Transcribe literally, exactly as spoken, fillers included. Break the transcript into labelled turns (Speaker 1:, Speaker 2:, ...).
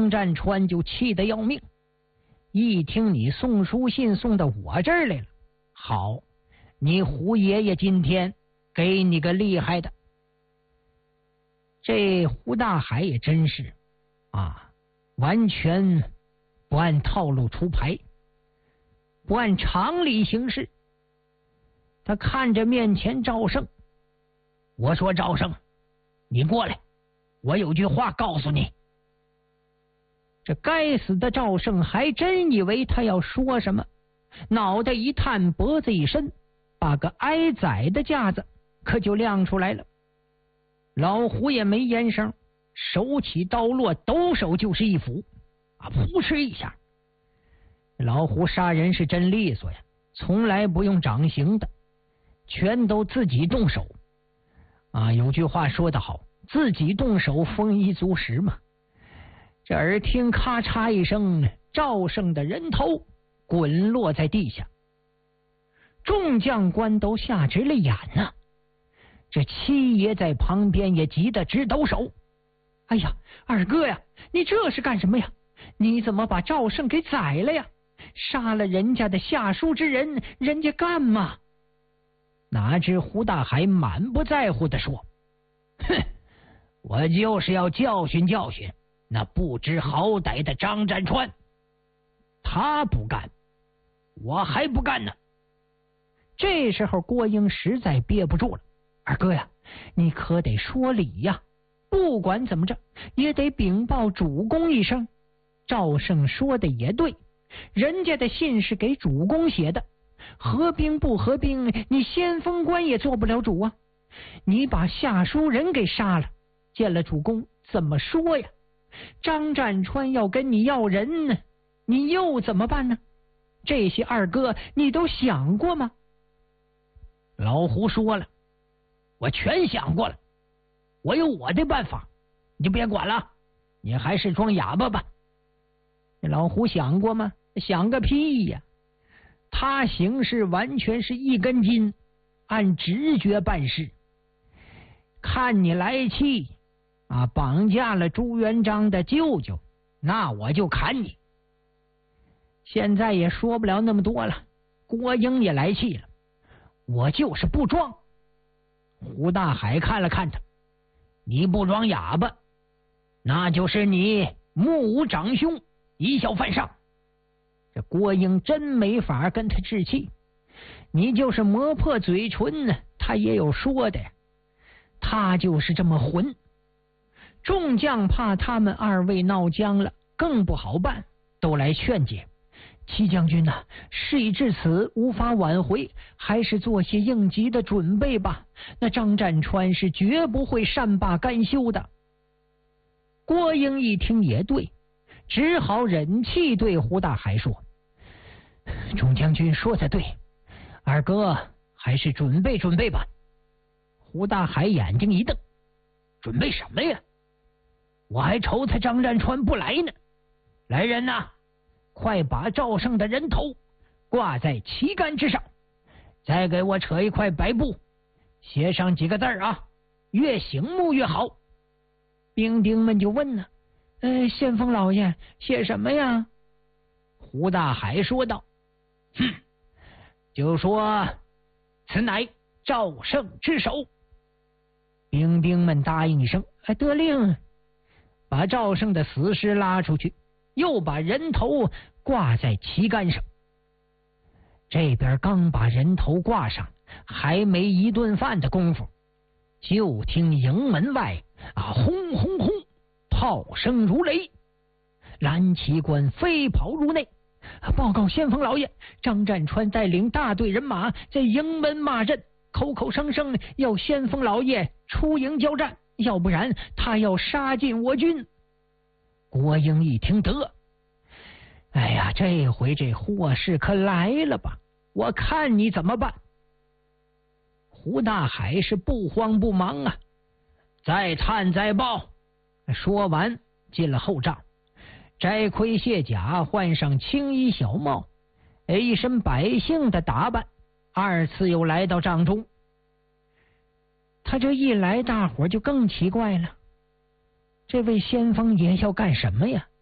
Speaker 1: 张占川就气得要命，一听你送书信送到我这儿来了，好，你胡爷爷今天给你个厉害的。这胡大海也真是啊，完全不按套路出牌，不按常理行事。他看着面前赵胜，我说赵胜，你过来，我有句话告诉你。这该死的赵胜还真以为他要说什么，脑袋一探，脖子一伸，把个挨宰的架子可就亮出来了。老胡也没言声，手起刀落，抖手就是一斧啊，扑哧一下。老胡杀人是真利索呀，从来不用掌刑的，全都自己动手啊。有句话说得好，自己动手丰衣足食嘛。这耳听咔嚓一声，赵胜的人头滚落在地下，众将官都吓直了眼呐、啊。这七爷在旁边也急得直抖手，哎呀，二哥呀，你这是干什么呀？你怎么把赵胜给宰了呀？杀了人家的下书之人，人家干嘛？哪知胡大海满不在乎地说，哼，我就是要教训教训那不知好歹的张占川，他不干，我还不干呢。这时候郭英实在憋不住了，二哥呀，你可得说理呀，不管怎么着也得禀报主公一声。赵胜说的也对，人家的信是给主公写的，合兵不合兵，你先锋官也做不了主啊。你把下书人给杀了，见了主公怎么说呀？张占川要跟你要人呢，你又怎么办呢？这些二哥你都想过吗？老胡说了，我全想过了，我有我的办法，你就别管了，你还是装哑巴吧。老胡想过吗？想个屁呀！他行事完全是一根筋，按直觉办事。看你来气啊，绑架了朱元璋的舅舅，那我就砍你。现在也说不了那么多了，郭英也来气了，我就是不装。胡大海看了看他，你不装哑巴，那就是你目无长兄，贻笑犯上。这郭英真没法跟他置气，你就是磨破嘴唇呢，他也有说的呀。他就是这么混。众将怕他们二位闹僵了，更不好办，都来劝解。戚将军呐、啊，事已至此，无法挽回，还是做些应急的准备吧。那张占川是绝不会善罢甘休的。郭英一听也对，只好忍气对胡大海说：“众将军说的对，二哥还是准备准备吧。”胡大海眼睛一瞪：“准备什么呀？我还愁他张占川不来呢。来人呐！快把赵胜的人头挂在旗杆之上，再给我扯一块白布，写上几个字啊，越醒目越好。”兵丁们就问呢：“呃，先锋老爷，写什么呀？”胡大海说道：“哼，就说此乃赵胜之手。”兵丁们答应一声：“哎，得令。”把赵胜的死尸拉出去，又把人头挂在旗杆上。这边刚把人头挂上，还没一顿饭的功夫，就听营门外啊轰轰轰，炮声如雷，蓝旗官飞跑入内，报告先锋老爷，张占川带领大队人马在营门骂阵，口口声声要先锋老爷出营交战，要不然他要杀尽我军。郭英一听得，哎呀，这回这祸事可来了吧，我看你怎么办。胡大海是不慌不忙啊，再探再报。说完进了后帐，摘盔卸甲，换上青衣小帽，一身百姓的打扮，二次又来到帐中。他这一来，大伙就更奇怪了，这位先锋爷要干什么呀？